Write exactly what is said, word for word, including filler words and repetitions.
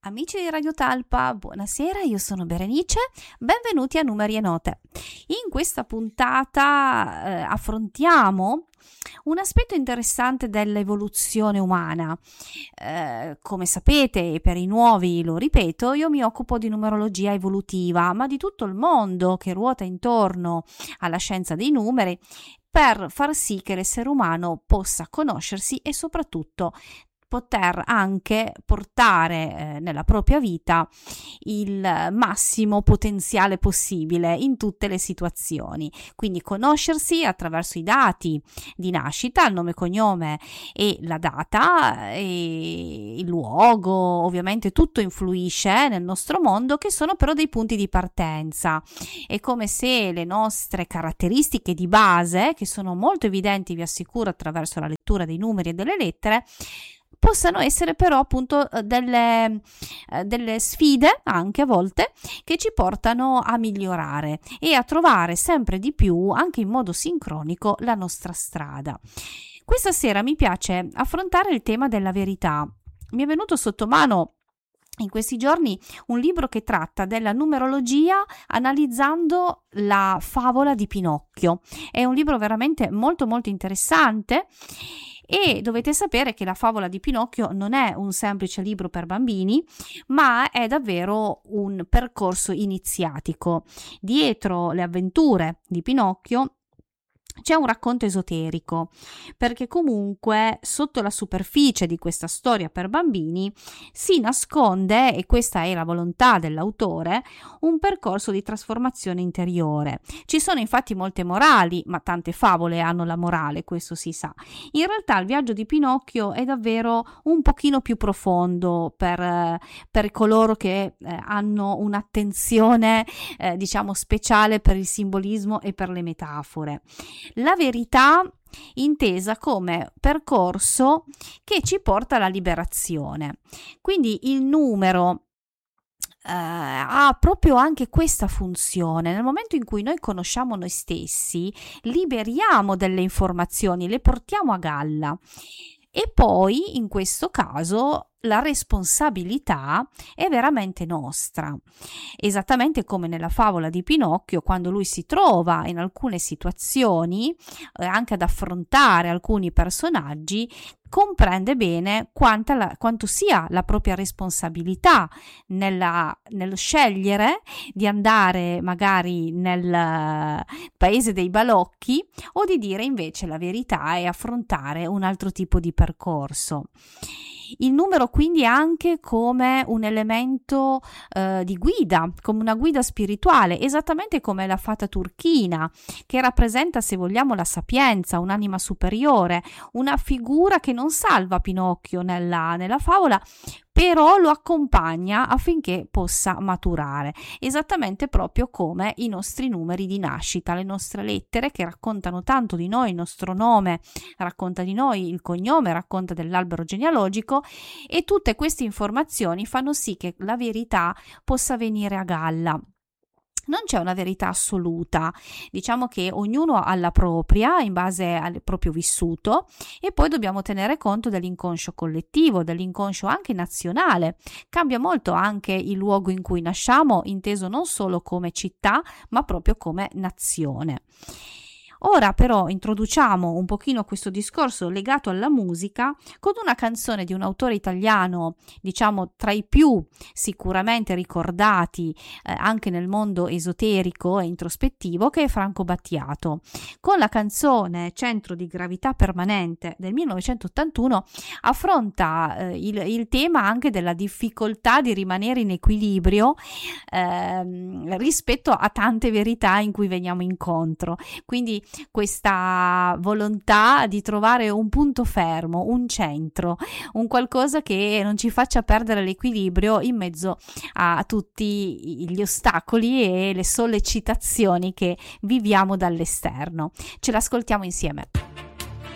Amici di Radio Talpa, buonasera, io sono Berenice, benvenuti a Numeri e Note. In questa puntata eh, affrontiamo un aspetto interessante dell'evoluzione umana. Eh, come sapete, e per i nuovi lo ripeto, io mi occupo di numerologia evolutiva, ma di tutto il mondo che ruota intorno alla scienza dei numeri per far sì che l'essere umano possa conoscersi e soprattutto poter anche portare eh, nella propria vita il massimo potenziale possibile in tutte le situazioni. Quindi conoscersi attraverso i dati di nascita, il nome, cognome e la data e il luogo, ovviamente tutto influisce nel nostro mondo, che sono però dei punti di partenza. È come se le nostre caratteristiche di base, che sono molto evidenti, vi assicuro, attraverso la lettura dei numeri e delle lettere, possano essere però appunto delle, delle sfide anche a volte che ci portano a migliorare e a trovare sempre di più, anche in modo sincronico, la nostra strada. Questa sera mi piace affrontare il tema della verità. Mi è venuto sotto mano in questi giorni un libro che tratta della numerologia analizzando la favola di Pinocchio. È un libro veramente molto molto interessante. E dovete sapere che la favola di Pinocchio non è un semplice libro per bambini, ma è davvero un percorso iniziatico. Dietro le avventure di Pinocchio c'è un racconto esoterico, perché comunque sotto la superficie di questa storia per bambini si nasconde, e questa è la volontà dell'autore, un percorso di trasformazione interiore. Ci sono infatti molte morali, ma tante favole hanno la morale, questo si sa. In realtà il viaggio di Pinocchio è davvero un pochino più profondo per, per coloro che eh, hanno un'attenzione eh, diciamo speciale per il simbolismo e per le metafore. La verità intesa come percorso che ci porta alla liberazione. Quindi il numero eh, ha proprio anche questa funzione. Nel momento in cui noi conosciamo noi stessi, liberiamo delle informazioni, le portiamo a galla. E poi, in questo caso, la responsabilità è veramente nostra. Esattamente come nella favola di Pinocchio, quando lui si trova in alcune situazioni, eh, anche ad affrontare alcuni personaggi, comprende bene quanta la, quanto sia la propria responsabilità nella, nello scegliere di andare magari nel paese dei balocchi o di dire invece la verità e affrontare un altro tipo di percorso. Il numero quindi anche come un elemento eh, di guida, come una guida spirituale, esattamente come la fata turchina, che rappresenta, se vogliamo, la sapienza, un'anima superiore, una figura che non salva Pinocchio nella, nella favola, però lo accompagna affinché possa maturare, esattamente proprio come i nostri numeri di nascita, le nostre lettere che raccontano tanto di noi, il nostro nome racconta di noi, il cognome racconta dell'albero genealogico, e tutte queste informazioni fanno sì che la verità possa venire a galla. Non c'è una verità assoluta, diciamo che ognuno ha la propria in base al proprio vissuto, e poi dobbiamo tenere conto dell'inconscio collettivo, dell'inconscio anche nazionale. Cambia molto anche il luogo in cui nasciamo, inteso non solo come città, ma proprio come nazione. Ora però introduciamo un pochino questo discorso legato alla musica con una canzone di un autore italiano, diciamo tra i più sicuramente ricordati eh, anche nel mondo esoterico e introspettivo, che è Franco Battiato. Con la canzone Centro di gravità permanente del millenovecentottantuno affronta eh, il, il tema anche della difficoltà di rimanere in equilibrio eh, rispetto a tante verità in cui veniamo incontro. Quindi questa volontà di trovare un punto fermo, un centro, un qualcosa che non ci faccia perdere l'equilibrio in mezzo a tutti gli ostacoli e le sollecitazioni che viviamo dall'esterno. Ce l'ascoltiamo insieme.